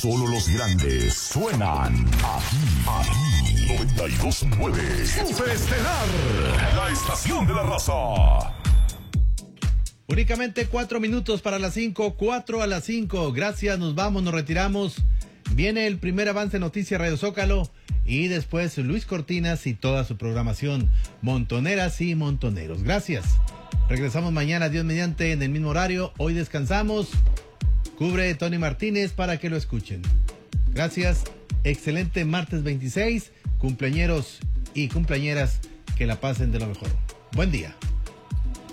Solo los grandes suenan aquí. 92.9 Superestelar, la estación de la raza. Únicamente 4 minutos para las 5, 4 a las 5. Gracias, nos vamos, nos retiramos. Viene el primer avance Noticias Radio Zócalo y después Luis Cortinas y toda su programación. Montoneras y montoneros. Gracias. Regresamos mañana, Dios mediante, en el mismo horario. Hoy descansamos. Cubre Tony Martínez para que lo escuchen. Gracias. Excelente martes 26. Cumpleañeros y cumpleañeras, que la pasen de lo mejor. Buen día.